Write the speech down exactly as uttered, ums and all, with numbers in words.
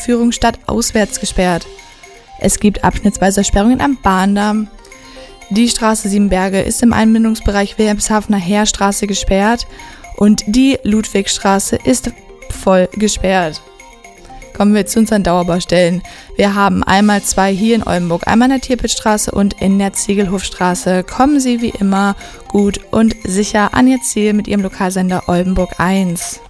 Führung stadtauswärts gesperrt. Es gibt abschnittsweise Sperrungen am Bahndamm. Die Straße Siebenberge ist im Einbindungsbereich Wilhelmshavener Heerstraße gesperrt und die Ludwigstraße ist voll gesperrt. Kommen wir zu unseren Dauerbaustellen. Wir haben einmal zwei hier in Oldenburg, einmal in der Tirpitzstraße und in der Ziegelhofstraße. Kommen Sie wie immer gut und sicher an Ihr Ziel mit Ihrem Lokalsender Oldenburg eins.